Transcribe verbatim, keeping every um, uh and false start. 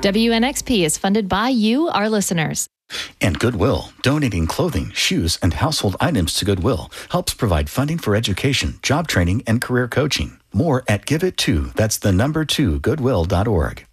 W N X P is funded by you, our listeners. And Goodwill, donating clothing, shoes, and household items to Goodwill helps provide funding for education, job training, and career coaching. More at Give It To, that's the number two, goodwill dot org.